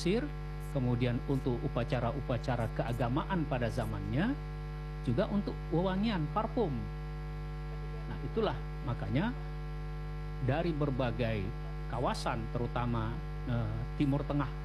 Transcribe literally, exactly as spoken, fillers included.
Mesir, kemudian untuk upacara-upacara keagamaan pada zamannya, juga untuk wewangian, parfum. Nah, itulah makanya dari berbagai kawasan, terutama eh, Timur Tengah